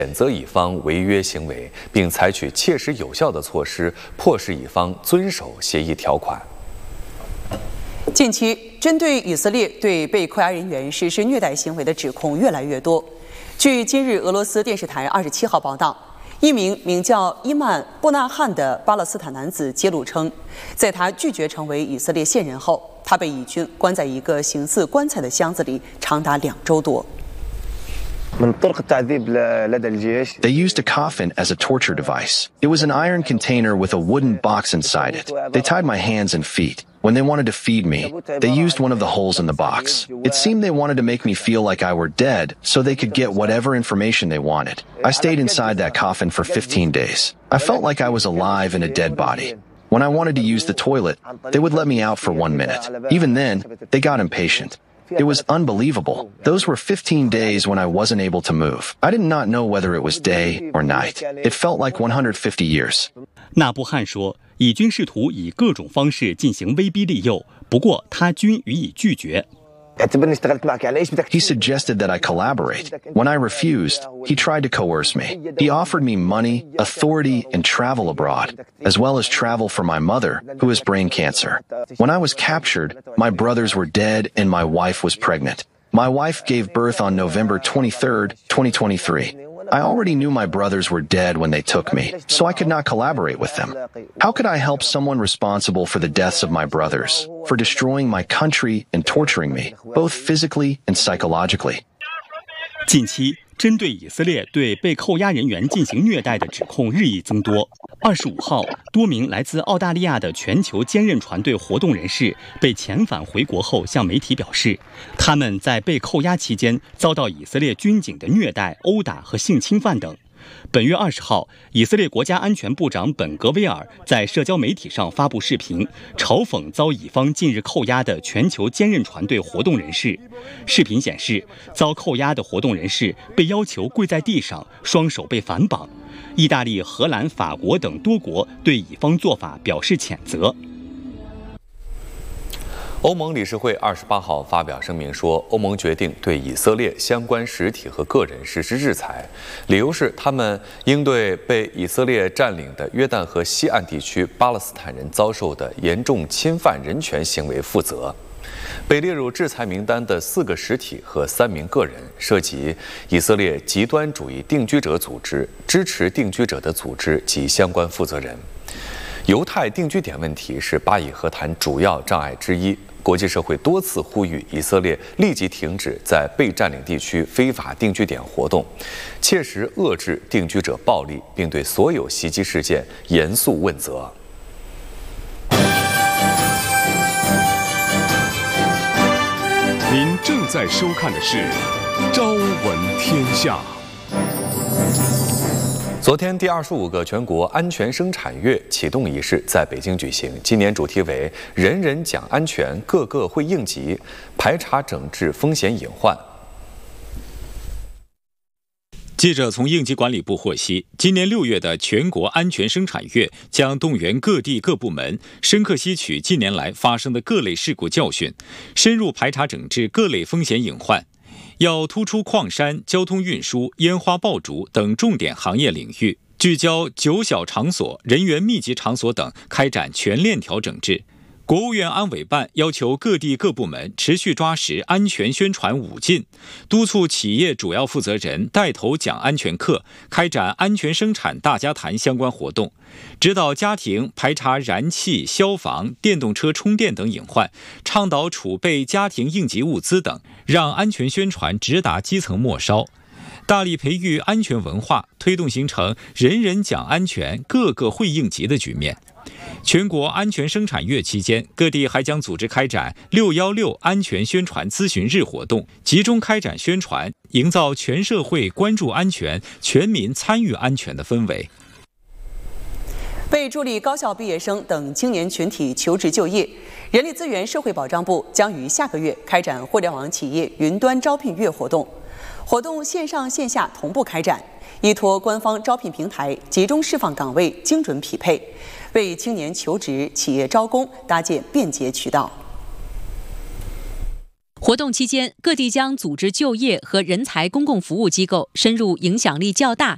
谴责乙方违约行为，并采取切实有效的措施，迫使乙方遵守协议条款。 近期，针对以色列对被扣押人员实施虐待行为的指控越来越多。据今日俄罗斯电视台27号报道，一名名叫伊曼·布纳汉的巴勒斯坦男子揭露称，在他拒绝成为以色列线人后，他被以军关在一个形似棺材的箱子里长达2周多。 They used a coffin as a torture device. It was an iron container with a wooden box inside it. They tied my hands and feet. When they wanted to feed me, they used one of the holes in the box. It seemed they wanted to make me feel like I were dead so they could get whatever information they wanted. I stayed inside that coffin for 15 days. I felt like I was alive in a dead body. When I wanted to use the toilet, they would let me out for 1 minute. Even then, they got impatient. It was unbelievable. Those were 15 days when I wasn't able to move. I did not know whether it was day or night. It felt like 150 years. 纳布汉说，以军试图以各种方式进行威逼利诱，不过他均予以拒绝。 He suggested that I collaborate. When I refused, he tried to coerce me. He offered me money, authority, and travel abroad, as well as travel for my mother, who has brain cancer. When I was captured, my brothers were dead and my wife was pregnant. My wife gave birth on November 23rd, 2023. I already knew my brothers were dead when they took me, so I could not collaborate with them. How could I help someone responsible for the deaths of my brothers, for destroying my country and torturing me, both physically and psychologically? 近期，针对以色列对被扣押人员进行虐待的指控日益增多。25号，多名来自澳大利亚的全球坚韧船队活动人士被遣返回国后，向媒体表示，他们在被扣押期间遭到以色列军警的虐待、殴打和性侵犯等。本月20号，以色列国家安全部长本·格维尔在社交媒体上发布视频，嘲讽遭乙方近日扣押的全球坚韧船队活动人士。视频显示，遭扣押的活动人士被要求跪在地上，双手被反绑。意大利、荷兰、法国等多国对乙方做法表示谴责。 欧盟理事会28号发表声明说，欧盟决定对以色列相关实体和个人实施制裁，理由是他们应对被以色列占领的约旦河西岸地区巴勒斯坦人遭受的严重侵犯人权行为负责。被列入制裁名单的4个实体和3名个人，涉及以色列极端主义定居者组织、支持定居者的组织及相关负责人。犹太定居点问题是巴以和谈主要障碍之一。国际社会多次呼吁以色列立即停止在被占领地区非法定居点活动，切实遏制定居者暴力，并对所有袭击事件严肃问责。 您正在收看的是《朝闻天下》。 昨天，第25个全国安全生产月启动仪式在北京举行。今年主题为“人人讲安全，个个会应急”，排查整治风险隐患。 记者从应急管理部获悉，今年6月的全国安全生产月将动员各地各部门，深刻吸取近年来发生的各类事故教训，深入排查整治各类风险隐患。要突出矿山、交通运输、烟花爆竹等重点行业领域，聚焦酒小场所、人员密集场所等，开展全链条整治。国务院安委办要求各地各部门持续抓实安全宣传5禁，督促企业主要负责人带头讲安全课，开展安全生产大家谈相关活动，指导家庭排查燃气、消防、电动车充电等隐患，倡导储备家庭应急物资等，让安全宣传直达基层末梢。大力培育安全文化，推动形成人人讲安全，个个会应急的局面。全国安全生产月期间，各地还将组织开展616安全宣传咨询日活动，集中开展宣传，营造全社会关注安全、全民参与安全的氛围。 为助力高校毕业生等青年群体求职就业，人力资源社会保障部将于下个月开展互联网企业云端招聘月活动，活动线上线下同步开展，依托官方招聘平台，集中释放岗位，精准匹配，为青年求职、企业招工搭建便捷渠道。 活动期间，各地将组织就业和人才公共服务机构深入影响力较大、